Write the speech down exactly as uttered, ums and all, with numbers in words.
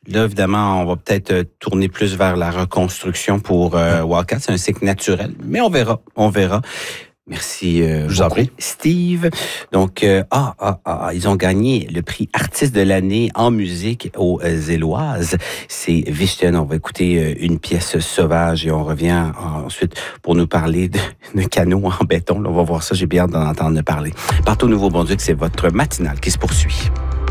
Là, évidemment, on va peut-être euh, tourner plus vers la reconstruction pour euh, Wildcat. C'est un cycle naturel, mais on verra, on verra. Merci euh, Je vous en beaucoup, prie. Steve. Donc, euh, ah, ah, ah, ils ont gagné le prix Artiste de l'année en musique aux euh, Zéloises. C'est Vichten. On va écouter euh, une pièce sauvage et on revient ensuite pour nous parler de, de canaux en béton. Là, on va voir ça, j'ai bien hâte d'en entendre parler. Partout Nouveau Bon Dieu, que c'est votre matinale qui se poursuit.